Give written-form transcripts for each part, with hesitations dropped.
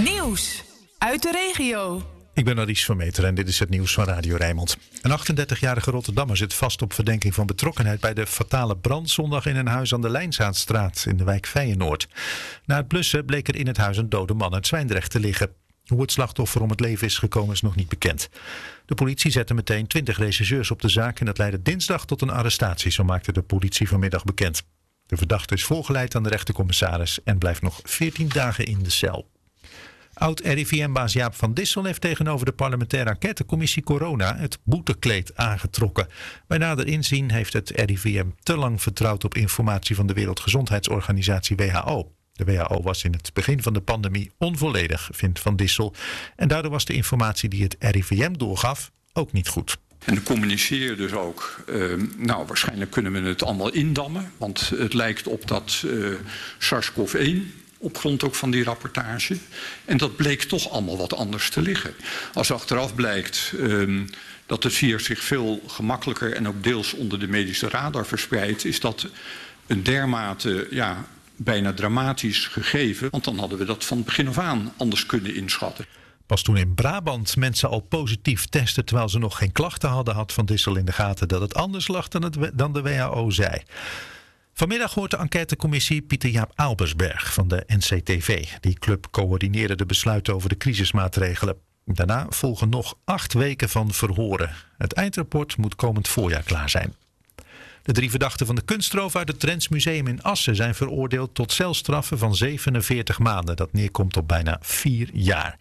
Nieuws uit de regio. Ik ben Aries van Meter en dit is het nieuws van Radio Rijnmond. Een 38-jarige Rotterdammer zit vast op verdenking van betrokkenheid bij de fatale brand zondag in een huis aan de Lijnzaanstraat in de wijk Feyenoord. Na het blussen bleek er in het huis een dode man uit Zwijndrecht te liggen. Hoe het slachtoffer om het leven is gekomen is nog niet bekend. De politie zette meteen 20 rechercheurs op de zaak en dat leidde dinsdag tot een arrestatie, zo maakte de politie vanmiddag bekend. De verdachte is voorgeleid aan de rechtercommissaris en blijft nog 14 dagen in de cel. Oud-RIVM-baas Jaap van Dissel heeft tegenover de parlementaire enquêtecommissie Corona het boetekleed aangetrokken. Bij nader inzien heeft het RIVM te lang vertrouwd op informatie van de Wereldgezondheidsorganisatie WHO. De WHO was in het begin van de pandemie onvolledig, vindt Van Dissel. En daardoor was de informatie die het RIVM doorgaf ook niet goed. En communiceren dus ook, waarschijnlijk kunnen we het allemaal indammen. Want het lijkt op dat SARS-CoV-1 op grond ook van die rapportage. En dat bleek toch allemaal wat anders te liggen. Als achteraf blijkt dat het virus zich veel gemakkelijker en ook deels onder de medische radar verspreidt, is dat een dermate bijna dramatisch gegeven. Want dan hadden we dat van het begin af aan anders kunnen inschatten. Pas toen in Brabant mensen al positief testen terwijl ze nog geen klachten hadden, had Van Dissel in de gaten dat het anders lag dan de WHO zei. Vanmiddag hoort de enquêtecommissie Pieter Jaap Albersberg van de NCTV. Die club coördineerde de besluiten over de crisismaatregelen. Daarna volgen nog 8 weken van verhoren. Het eindrapport moet komend voorjaar klaar zijn. De 3 verdachten van de kunstroof uit het Drents Museum in Assen zijn veroordeeld tot celstraffen van 47 maanden. Dat neerkomt op bijna 4 jaar.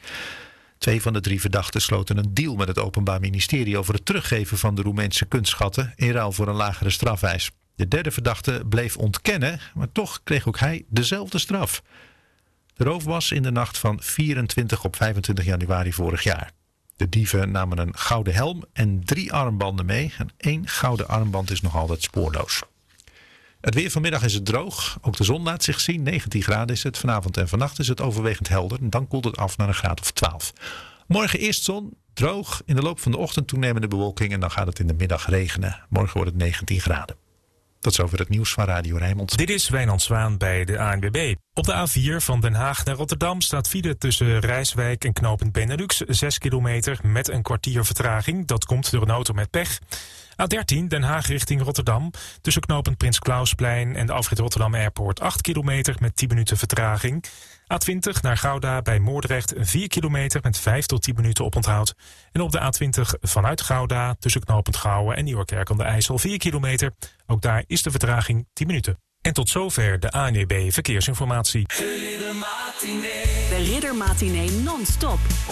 2 van de 3 verdachten sloten een deal met het Openbaar Ministerie over het teruggeven van de Roemeense kunstschatten in ruil voor een lagere strafeis. De 3e verdachte bleef ontkennen, maar toch kreeg ook hij dezelfde straf. De roof was in de nacht van 24 op 25 januari vorig jaar. De dieven namen een gouden helm en 3 armbanden mee. En 1 gouden armband is nog altijd spoorloos. Het weer vanmiddag is het droog. Ook de zon laat zich zien. 19 graden is het. Vanavond en vannacht is het overwegend helder. En dan koelt het af naar een graad of 12. Morgen eerst zon, droog. In de loop van de ochtend toenemende bewolking. En dan gaat het in de middag regenen. Morgen wordt het 19 graden. Tot zover het nieuws van Radio Rijnmond. Dit is Wijnand Zwaan bij de ANWB. Op de A4 van Den Haag naar Rotterdam staat file tussen Rijswijk en knooppunt Benelux. 6 kilometer met een kwartier vertraging. Dat komt door een auto met pech. A13 Den Haag richting Rotterdam. Tussen knooppunt Prins Clausplein en de afrit Rotterdam Airport 8 kilometer met 10 minuten vertraging. A20 naar Gouda bij Moordrecht 4 kilometer met 5 tot 10 minuten oponthoud. En op de A20 vanuit Gouda tussen knooppunt Gouwen en Nieuwerkerk aan de IJssel 4 kilometer. Ook daar is de vertraging 10 minuten. En tot zover de ANWB Verkeersinformatie. De Riddermatinee non-stop.